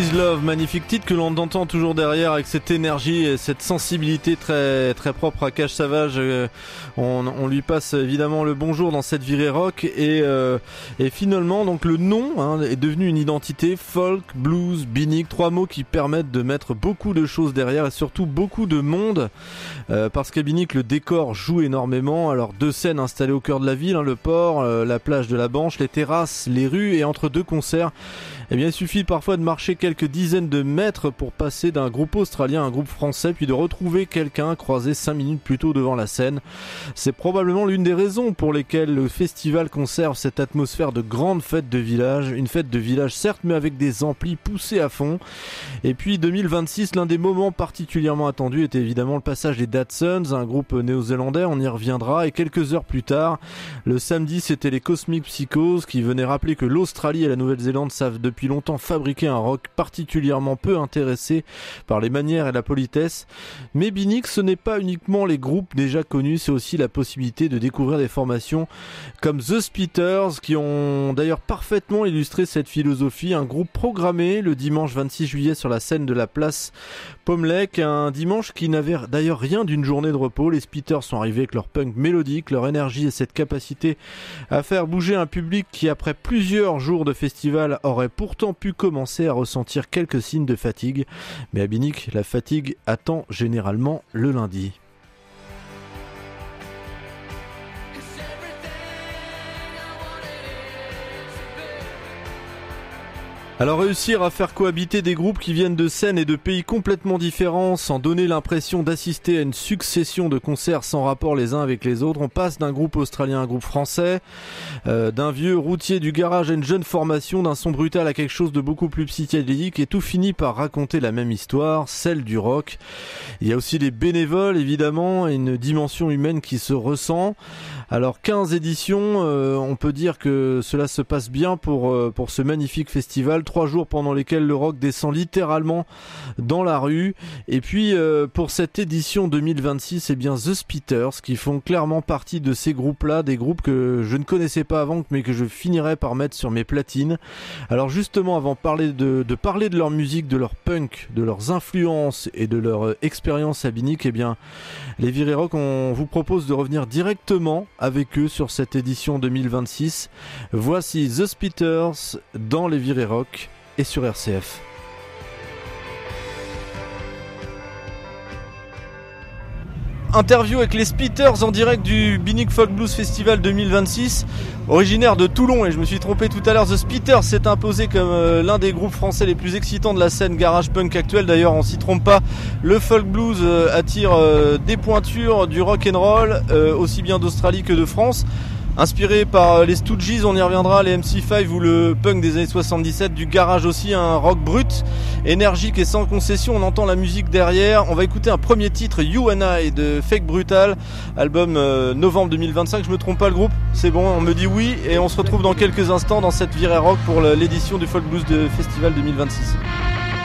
Love, magnifique titre que l'on entend toujours derrière avec cette énergie et cette sensibilité très très propre à Cash Savage. On lui passe évidemment le bonjour dans cette virée rock et finalement donc le nom est devenu une identité: folk, blues, Binnick, trois mots qui permettent de mettre beaucoup de choses derrière et surtout beaucoup de monde parce qu'à Binnick le décor joue énormément. Alors deux scènes installées au cœur de la ville, le port, la plage de la Banche, les terrasses, les rues, et entre deux concerts, eh bien il suffit parfois de marcher quelques dizaines de mètres pour passer d'un groupe australien à un groupe français, puis de retrouver quelqu'un croisé 5 minutes plus tôt devant la scène. C'est probablement l'une des raisons pour lesquelles le festival conserve cette atmosphère de grande fête de village, une fête de village certes, mais avec des amplis poussés à fond. Et puis 2026, l'un des moments particulièrement attendus était évidemment le passage des Datsuns, un groupe néo-zélandais, on y reviendra, et quelques heures plus tard, le samedi, c'était les Cosmic Psychos qui venaient rappeler que l'Australie et la Nouvelle-Zélande savent depuis longtemps fabriquer un rock particulièrement peu intéressé par les manières et la politesse. Mais Binnick, ce n'est pas uniquement les groupes déjà connus, c'est aussi la possibilité de découvrir des formations comme The Spitters, qui ont d'ailleurs parfaitement illustré cette philosophie. Un groupe programmé le dimanche 26 juillet sur la scène de la place Pommelec, un dimanche qui n'avait d'ailleurs rien d'une journée de repos. Les Spitters sont arrivés avec leur punk mélodique, leur énergie et cette capacité à faire bouger un public qui, après plusieurs jours de festival, aurait pourtant pu commencer à ressentir quelques signes de fatigue. Mais à Binnick, la fatigue attend généralement le lundi. Alors réussir à faire cohabiter des groupes qui viennent de scènes et de pays complètement différents sans donner l'impression d'assister à une succession de concerts sans rapport les uns avec les autres. On passe d'un groupe australien à un groupe français, d'un vieux routier du garage à une jeune formation, d'un son brutal à quelque chose de beaucoup plus psychédélique, et tout finit par raconter la même histoire, celle du rock. Il y a aussi les bénévoles évidemment et une dimension humaine qui se ressent. Alors 15 éditions, on peut dire que cela se passe bien pour ce magnifique festival. 3 jours pendant lesquels le rock descend littéralement dans la rue. Et puis pour cette édition 2026, eh bien The Spitters qui font clairement partie de ces groupes-là, des groupes que je ne connaissais pas avant mais que je finirai par mettre sur mes platines. Alors justement, avant de parler de leur musique, de leur punk, de leurs influences et de leur expérience à Binnick, eh bien les Virées Rock, on vous propose de revenir directement avec eux sur cette édition 2026. Voici The Spitters dans les Virées Rock et sur RCF. Interview avec les Spitters en direct du Binnick Folk Blues Festival 2026, originaire de Toulon, et je me suis trompé tout à l'heure. The Spitters s'est imposé comme l'un des groupes français les plus excitants de la scène garage punk actuelle. D'ailleurs, on s'y trompe pas, le folk blues attire des pointures du rock and roll, aussi bien d'Australie que de France. Inspiré par les Stooges, on y reviendra, les MC5 ou le punk des années 77, du garage aussi, un rock brut, énergique et sans concession. On entend la musique derrière. On va écouter un premier titre, You and I, de Fake Brutal, album novembre 2025. Je me trompe pas, le groupe? C'est bon, on me dit oui, et on se retrouve dans quelques instants dans cette virée rock pour l'édition du Folk Blues de Festival 2026.